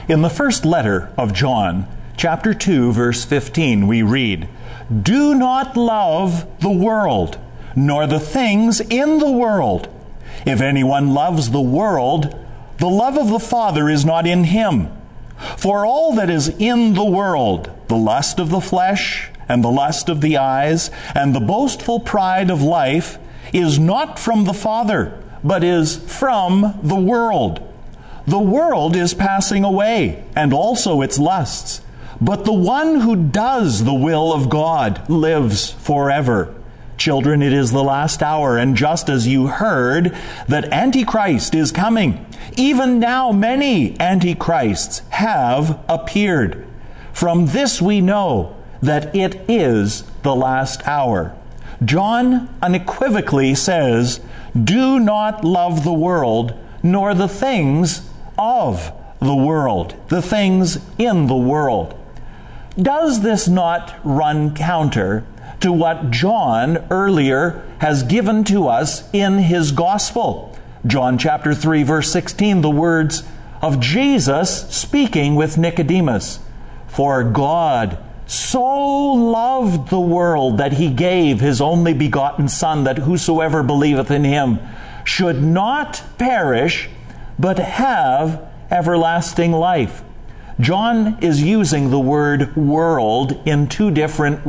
In the first letter of John, chapter 2, verse 15, we read, "Do not love the world, nor the things in the world. If anyone loves the world, the love of the Father is not in him. For all that is in the world, the lust of the flesh, and the lust of the eyes, and the boastful pride of life, is not from the Father, but is from the world. The world is passing away, and also its lusts. But the one who does the will of God lives forever. Children, it is the last hour, and just as you heard that Antichrist is coming, even now many Antichrists have appeared. From this we know that it is the last hour." John unequivocally says, "Do not love the world, nor the things of the world," the things in the world. Does this not run counter to what John earlier has given to us in his gospel? John chapter 3, verse 16, the words of Jesus speaking with Nicodemus. "For God so loved the world that he gave his only begotten Son, that whosoever believeth in him should not perish, but have everlasting life." John is using the word world in two different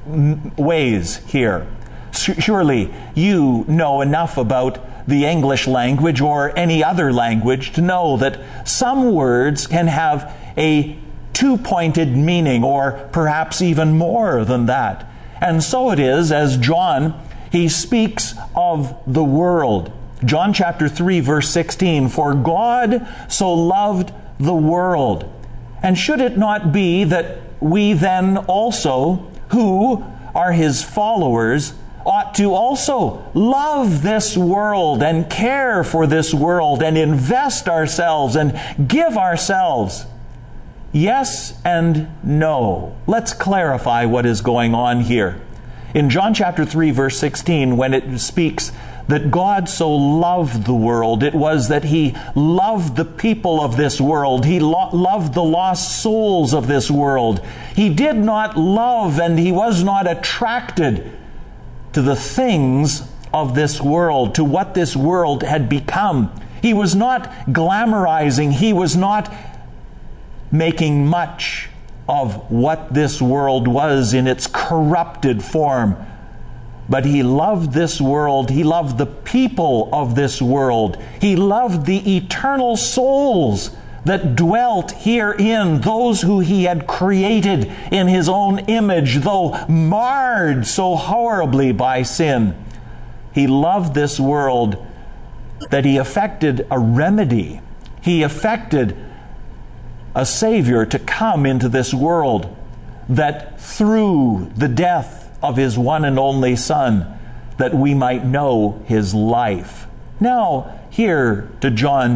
ways here. Surely you know enough about the English language or any other language to know that some words can have a two-pointed meaning, or perhaps even more than that. And so it is as John, he speaks of the world. John chapter 3, verse 16, "For God so loved the world." And should it not be that we then also, who are his followers, ought to also love this world and care for this world and invest ourselves and give ourselves? Yes and no. Let's clarify what is going on here. In John chapter 3, verse 16, when it speaks that God so loved the world, it was that he loved the people of this world. He loved the lost souls of this world. He did not love and he was not attracted to the things of this world, to what this world had become. He was not glamorizing. He was not making much of what this world was in its corrupted form. But he loved this world. He loved the people of this world. He loved the eternal souls that dwelt herein, those who he had created in his own image, though marred so horribly by sin. He loved this world that he effected a remedy. He effected a Savior to come into this world, that through the death of his one and only Son, that we might know his life. Now, here to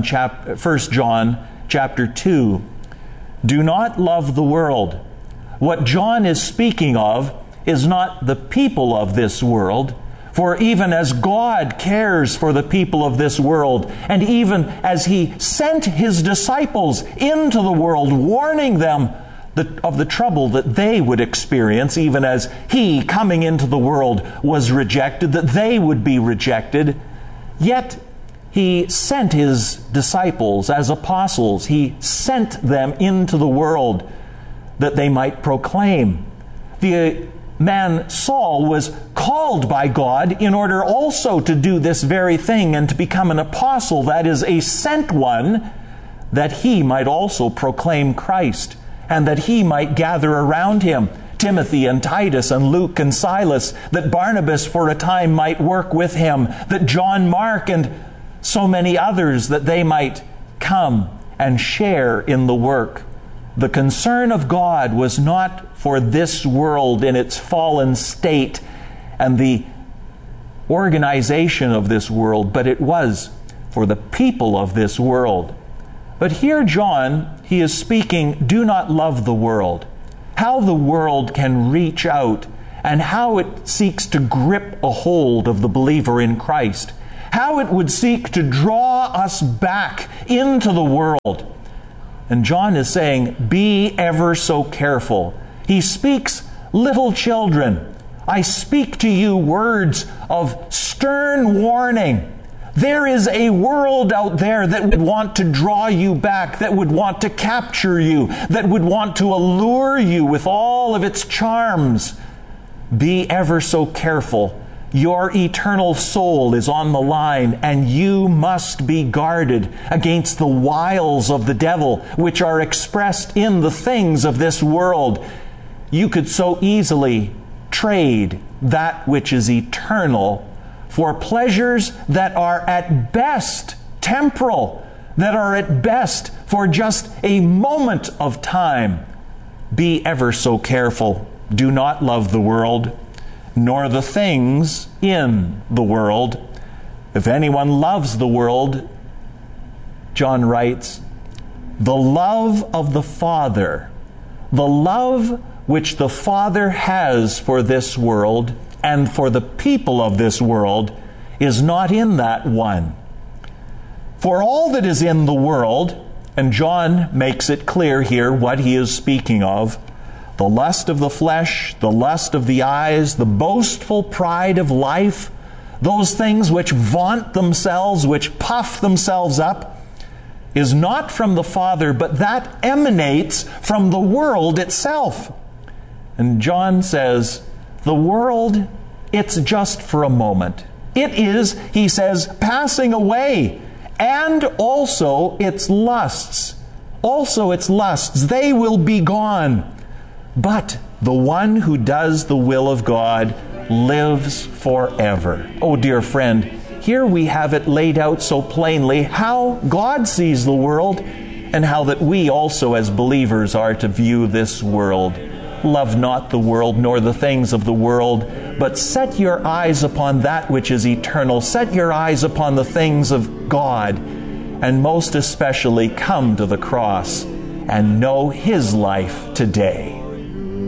1 John chapter 2. Do not love the world. What John is speaking of is not the people of this world, for even as God cares for the people of this world, and even as he sent his disciples into the world, warning them of the trouble that they would experience, even as he, coming into the world, was rejected, that they would be rejected. Yet he sent his disciples as apostles. He sent them into the world that they might proclaim. The man Saul was called by God in order also to do this very thing and to become an apostle, that is, a sent one, that he might also proclaim Christ, and that he might gather around him Timothy and Titus and Luke and Silas, that Barnabas for a time might work with him, that John Mark and so many others, that they might come and share in the work. The concern of God was not for this world in its fallen state and the organization of this world, but it was for the people of this world. But here John, he is speaking, do not love the world. How the world can reach out and how it seeks to grip a hold of the believer in Christ. How it would seek to draw us back into the world. And John is saying, be ever so careful. He speaks, little children, I speak to you words of stern warning. There is a world out there that would want to draw you back, that would want to capture you, that would want to allure you with all of its charms. Be ever so careful. Your eternal soul is on the line, and you must be guarded against the wiles of the devil, which are expressed in the things of this world. You could so easily trade that which is eternal for pleasures that are at best temporal, that are at best for just a moment of time. Be ever so careful. Do not love the world, nor the things in the world. If anyone loves the world, John writes, the love of the Father, the love which the Father has for this world and for the people of this world, is not in that one. For all that is in the world, and John makes it clear here what he is speaking of, the lust of the flesh, the lust of the eyes, the boastful pride of life, those things which vaunt themselves, which puff themselves up, is not from the Father, but that emanates from the world itself. And John says, the world, it's just for a moment. It is, he says, passing away. And also its lusts. Also its lusts. They will be gone. But the one who does the will of God lives forever. Oh, dear friend, here we have it laid out so plainly how God sees the world and how that we also as believers are to view this world. Love not the world nor the things of the world, but set your eyes upon that which is eternal. Set your eyes upon the things of God, and most especially come to the cross and know His life today.